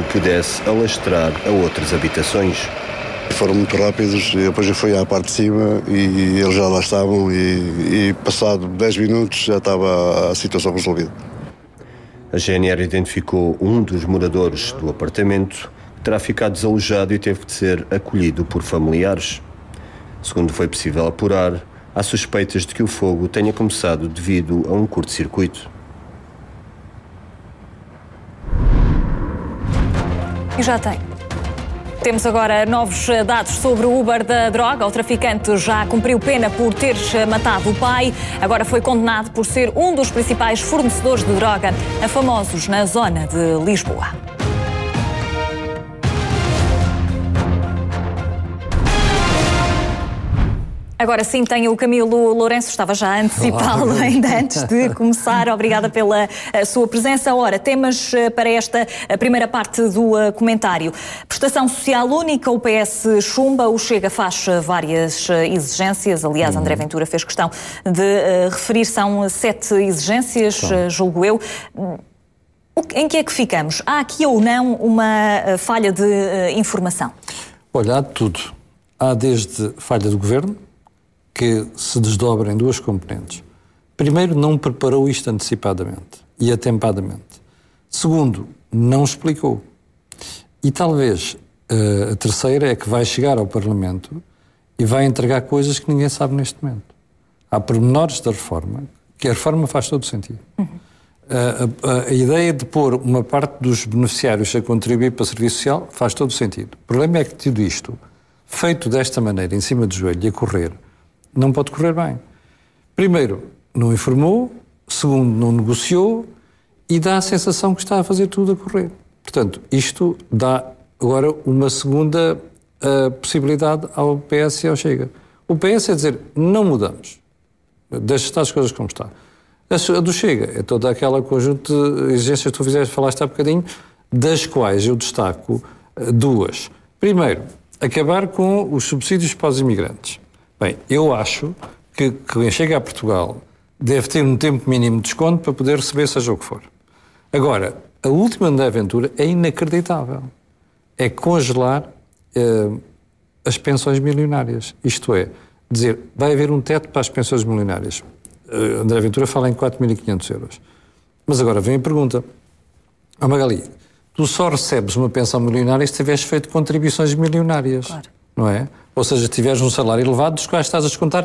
pudesse alastrar a outras habitações. Foram muito rápidos, e depois eu fui à parte de cima e eles já lá estavam e passado 10 minutos já estava a situação resolvida. A GNR identificou um dos moradores do apartamento que terá ficado desalojado e teve de ser acolhido por familiares. Segundo foi possível apurar, há suspeitas de que o fogo tenha começado devido a um curto-circuito. E já tem. Temos agora novos dados sobre o Uber da droga. O traficante já cumpriu pena por ter matado o pai. Agora foi condenado por ser um dos principais fornecedores de droga a famosos na zona de Lisboa. Agora sim, tenho o Camilo Lourenço, estava já a antecipá-lo ainda antes de começar. Obrigada pela sua presença. Ora, temas para esta primeira parte do comentário. Prestação social única, o PS chumba, o Chega faz várias exigências. Aliás, André Ventura fez questão de referir, são 7 exigências, julgo eu. Em que é que ficamos? Há aqui ou não uma falha de informação? Olha, há de tudo. Há desde falha do Governo, que se desdobra em 2 componentes. Primeiro, não preparou isto antecipadamente e atempadamente. Segundo, não explicou. E talvez a terceira é que vai chegar ao Parlamento e vai entregar coisas que ninguém sabe neste momento. Há pormenores da reforma, que a reforma faz todo sentido. A ideia de pôr uma parte dos beneficiários a contribuir para o serviço social faz todo sentido. O problema é que tudo isto, feito desta maneira, em cima do joelho e a correr, não pode correr bem. Primeiro, não informou. Segundo, não negociou. E dá a sensação que está a fazer tudo a correr. Portanto, isto dá agora uma segunda possibilidade ao PS e ao Chega. O PS é dizer, não mudamos. Deixa estar as coisas como está. A do Chega é toda aquela conjunto de exigências que tu falaste há bocadinho, das quais eu destaco 2. Primeiro, acabar com os subsídios para os imigrantes. Bem, eu acho que quem chega a Portugal deve ter um tempo mínimo de desconto para poder receber seja o que for. Agora, a última da aventura é inacreditável. É congelar as pensões milionárias. Isto é, dizer, vai haver um teto para as pensões milionárias. André Ventura fala em 4.500 euros. Mas agora vem a pergunta. Magali, tu só recebes uma pensão milionária se tiveres feito contribuições milionárias. Claro. Não é? Ou seja, se tiveres um salário elevado, dos quais estás a descontar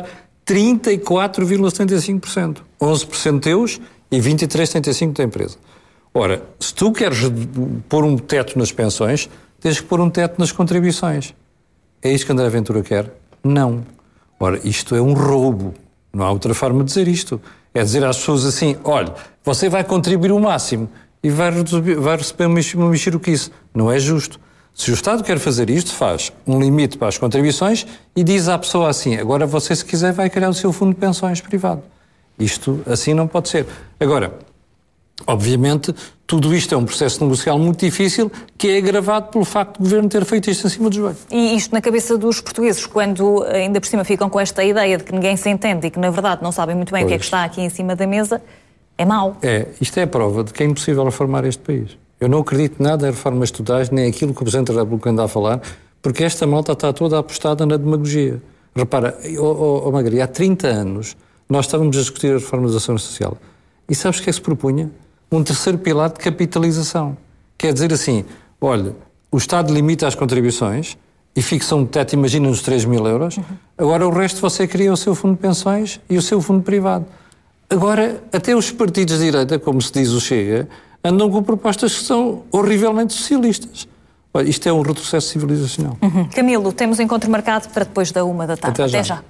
34,75%. 11% teus e 23,75% da empresa. Ora, se tu queres pôr um teto nas pensões, tens que pôr um teto nas contribuições. É isto que André Ventura quer? Não. Ora, isto é um roubo. Não há outra forma de dizer isto. É dizer às pessoas assim, olha, você vai contribuir o máximo e vai receber uma mexeruquice. Não é justo. Se o Estado quer fazer isto, faz um limite para as contribuições e diz à pessoa assim, agora você, se quiser, vai criar o seu fundo de pensões privado. Isto assim não pode ser. Agora, obviamente, tudo isto é um processo negocial muito difícil, que é agravado pelo facto do Governo ter feito isto acima do joelho. E isto na cabeça dos portugueses, quando ainda por cima ficam com esta ideia de que ninguém se entende e que, na verdade, não sabem muito bem o que é que está aqui em cima da mesa, é mau. Isto é a prova de que é impossível reformar este país. Eu não acredito nada em reformas totais, nem aquilo que o Presidente da República anda a falar, porque esta malta está toda apostada na demagogia. Repara, Magali, há 30 anos nós estávamos a discutir a reforma da Segurança Social. E sabes o que é que se propunha? Um terceiro pilar de capitalização. Quer dizer assim, olha, o Estado limita as contribuições e fixa um teto, imagina, nos 3.000 euros. Agora o resto você cria o seu fundo de pensões e o seu fundo privado. Agora, até os partidos de direita, como se diz o Chega, andam com propostas que são horrivelmente socialistas. Olha, isto é um retrocesso civilizacional. Camilo, temos encontro marcado para depois da 1 da tarde. Até já.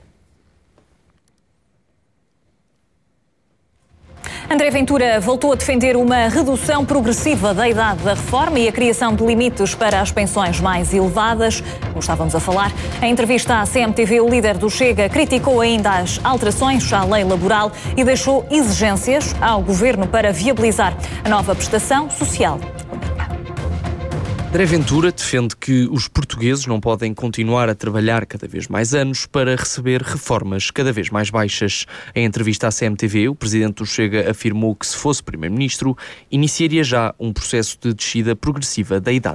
André Ventura voltou a defender uma redução progressiva da idade da reforma e a criação de limites para as pensões mais elevadas. Como estávamos a falar, em entrevista à CMTV, o líder do Chega criticou ainda as alterações à lei laboral e deixou exigências ao Governo para viabilizar a nova prestação social. André Ventura defende que os portugueses não podem continuar a trabalhar cada vez mais anos para receber reformas cada vez mais baixas. Em entrevista à CMTV, o presidente do Chega afirmou que, se fosse primeiro-ministro, iniciaria já um processo de descida progressiva da idade